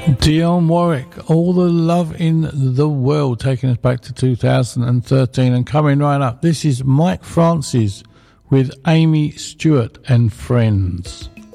Dionne Warwick, All the Love in the World, taking us back to 2013. And coming right up, this is Mike Francis with Amy Stewart and Friends.